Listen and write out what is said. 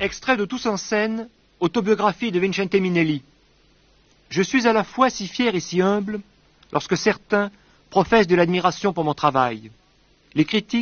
Extrait de Tous en scène, autobiographie de Vincente Minnelli. Je suis à la fois si fier et si humble lorsque certains professent de l'admiration pour mon travail. Les critiques